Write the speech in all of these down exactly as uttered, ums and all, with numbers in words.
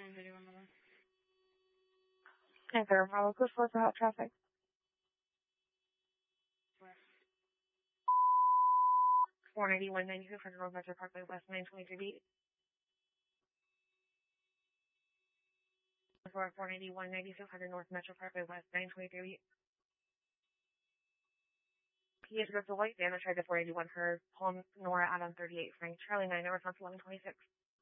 nine thirty-one Mother. nine thirty-one Bravo, code four for hot traffic. Where? four ninety-one ninety-two for North Metro Parkway West, nine twenty-three beat. For four ninety-one ninety-two for North Metro Parkway West, nine twenty-three beat. He is with the white van that tried to four eighty-one for Palm Nora out on thirty-eight Frank. Charlie nine, no response eleven twenty-six.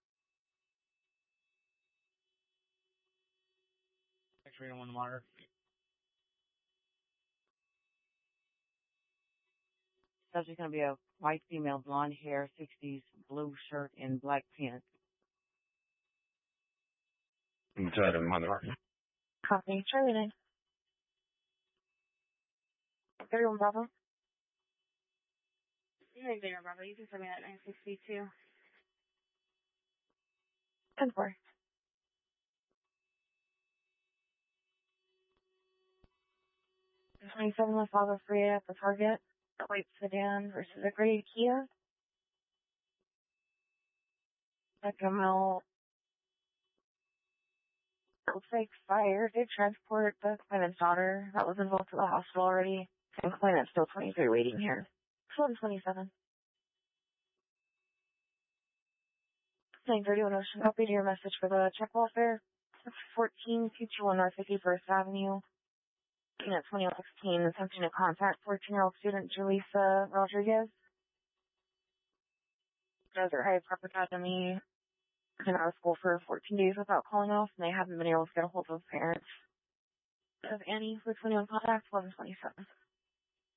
X-ray on the monitor. Subject going to be a white female, blonde hair, sixties, blue shirt, and black pants. Inside of monitor. Copy. Charlie nine. thirty-one Bravo. nine thirty-one Bravo, you can send me that nine sixty-two. ten four. twenty-seven West Lava Free at the Target. A white sedan versus a gray Kia. Like a mill. Looks like fire did transport the claimant's daughter that was involved to the hospital already. And claimant's still twenty-three waiting here. eleven twenty-seven. nine thirty-one Ocean. Copy to your message for the check welfare. fourteen two twenty-one North fifty-first Avenue. Unit twenty-one sixteen, attempting to contact fourteen-year-old student Julissa Rodriguez. Desert Heights Prep Academy. Been out of school for fourteen days without calling off, and they haven't been able to get a hold of parents. Of Annie for twenty-one contact, eleven twenty-seven.